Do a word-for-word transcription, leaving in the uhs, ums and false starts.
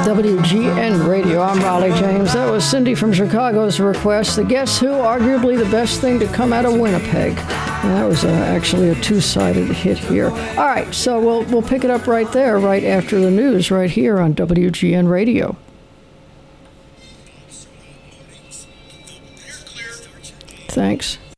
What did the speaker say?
W G N Radio. I'm Raleigh James. That was Cindy from Chicago's request. The Guess Who, arguably the best thing to come out of Winnipeg. And that was uh, actually a two-sided hit here. All right, so we'll we'll pick it up right there, right after the news, right here on W G N Radio. Thanks.